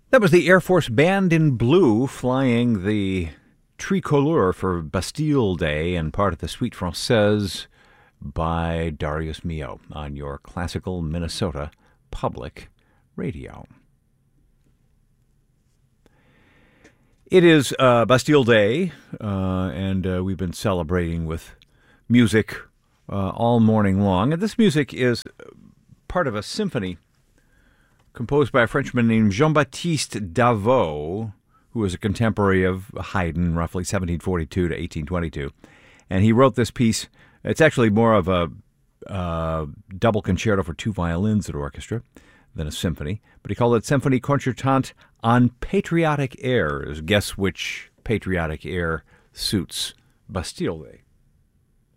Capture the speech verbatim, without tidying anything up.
That was the Air Force Band in Blue flying the tricolore for Bastille Day and part of the Suite Française by Darius Milhaud on your classical Minnesota public radio. It is uh, Bastille Day, uh, and uh, we've been celebrating with music uh, all morning long. And this music is part of a symphony composed by a Frenchman named Jean-Baptiste Davout, who was a contemporary of Haydn, roughly seventeen forty-two to eighteen twenty-two. And he wrote this piece. It's actually more of a uh, double concerto for two violins and orchestra than a symphony, but he called it Symphonie Concertante on Patriotic Airs. Guess which patriotic air suits Bastille Day?